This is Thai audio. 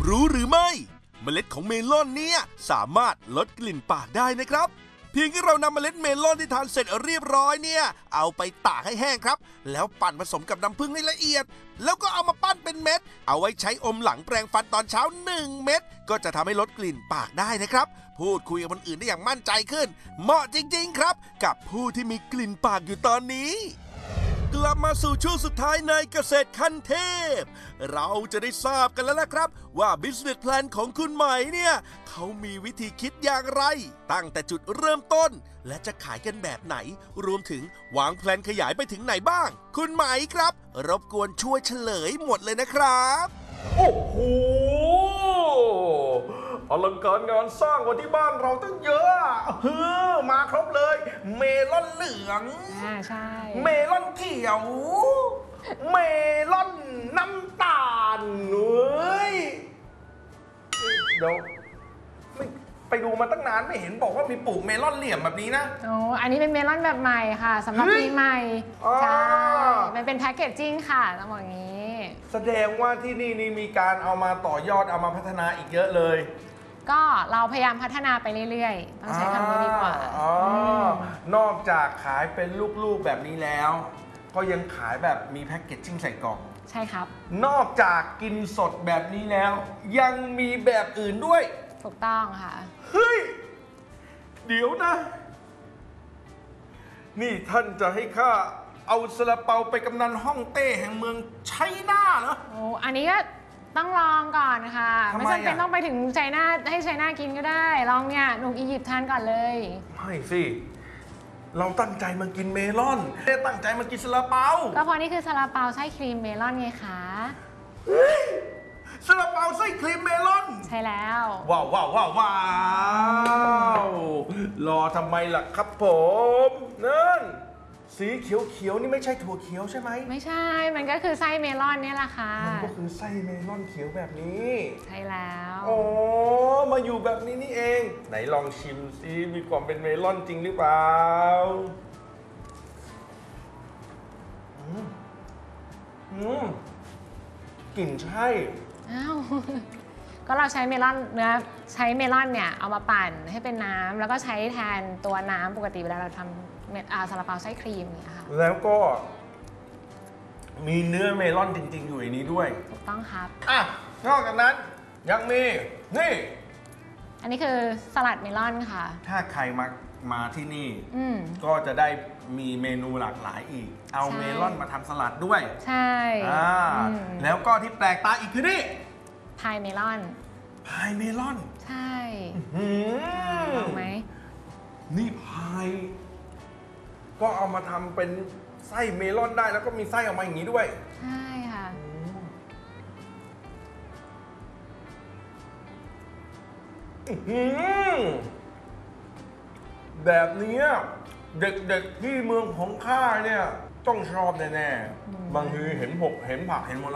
รู้หรือไม่เมล็ดของเมลอนเนี่ยสามารถลดกลิ่นปากได้นะครับเพียงแค่เรานำเมล็ดเมลอนที่ทานเสร็จเรียบร้อยเนี่ยเอาไปตากให้แห้งครับแล้วปั่นผสมกับน้ำผึ้งให้ละเอียดแล้วก็เอามาปั้นเป็นเม็ดเอาไว้ใช้อมหลังแปรงฟันตอนเช้า1 เม็ดก็จะทำให้ลดกลิ่นปากได้นะครับพูดคุยกับคนอื่นได้อย่างมั่นใจขึ้นเหมาะจริงๆครับกับผู้ที่มีกลิ่นปากอยู่ตอนนี้กลับมาสู่ช่วงสุดท้ายในเกษตรขั้นเทพเราจะได้ทราบกันแล้วนะครับว่า Business Plan ของคุณไหมเนี่ยเขามีวิธีคิดอย่างไรตั้งแต่จุดเริ่มต้นและจะขายกันแบบไหนรวมถึงวางแผนขยายไปถึงไหนบ้างคุณไหมครับรบกวนช่วยเฉลยหมดเลยนะครับโอ้โหอลังการงานสร้างกว่าที่บ้านเราตั้งเยอะมาครบเลยเมลอนเหลืองใช่เมลอนเขียวเมลอนน้ำตาลเฮ้ยเดี๋ยวไม่ไปดูมาตั้งนานไม่เห็นบอกว่ามีปลูกเมลอนเหลี่ยมแบบนี้นะโอ้อันนี้เป็นเมลอนแบบใหม่ค่ะสำหรับปีใหม่ใช่มันเป็นแพคเกจจิ้งค่ะต้องบอกอย่างนี้แสดงว่าที่นี่มีการเอามาต่อยอดเอามาพัฒนาอีกเยอะเลยก็เราพยายามพัฒนาไปเรื่อยๆต้องใช้คำนี้ดีกว่านอกจากขายเป็นลูกๆแบบนี้แล้วก็ยังขายแบบมีแพ็กเกจจิ้งใส่กล่องใช่ครับนอกจากกินสดแบบนี้แล้วยังมีแบบอื่นด้วยถูกต้องค่ะเฮ้ยเดี๋ยวนะนี่ท่านจะให้ข้าเอาซาลาเปาไปกำนันฮ่องเต้แห่งเมืองไชน่าเหรอโอ้อันนี้ก็ต้องลองก่อนค่ะไม่จำเป็นต้องไปถึงไชน่าให้ไชน่ากินก็ได้ลองเนี่ยหนุ่มอียิปต์ทานก่อนเลยไม่สิเราตั้งใจมากินเมลอนไม่ได้ตั้งใจมากินซาลาเปาก็เพราะนี่คือซาลาเปาไส้ครีมเมลอนไงคะซาลาเปาไส้ครีมเมลอนใช่แล้วว้าวว้าวว้าวว้าวรอทำไมล่ะครับผมนั่นสีเขียวๆนี่ไม่ใช่ถั่วเขียวใช่ไหมไม่ใช่มันก็คือไส้เมลอนเนี่ยแหละค่ะมันก็คือไส้เมลอนเขียวแบบนี้ใช่แล้วอ๋อมาอยู่แบบนี้นี่เองไหนลองชิมซิมีความเป็นเมลอนจริงหรือเปล่ากลิ่นใช่อ้าวก็เราใช้เมลอนเนื้อใช้เมลอนเนี่ยเอามาปั่นให้เป็นน้ำแล้วก็ใช้แทนตัวน้ำปกติเวลาเราทำซาลาเปาไส้ครีมเนี่ยค่ะแล้วก็มีเนื้อเมลอนจริงๆอยู่ในนี้ด้วยถูกต้องครับนอกจากนั้นยังมีนี่อันนี้คือสลัดเมลอนค่ะถ้าใครมาที่นี่ก็จะได้มีเมนูหลากหลายอีกเอาเมลอนมาทำสลัดด้วยใช่แล้วก็ที่แปลกตาอีกคือนี่พายเมลอนพายเมลอนใช่ลองไหมนี่พายก็เอามาทำเป็นไส้เมลอนได้แล้วก็มีไส้ออกมาอย่างนี้ด้วยใช่ค่ะแบบนี้เด็กๆที่เมืองของข้าเนี่ยต้องชอบแน่ๆบางทีเห็นผักเห็นหมด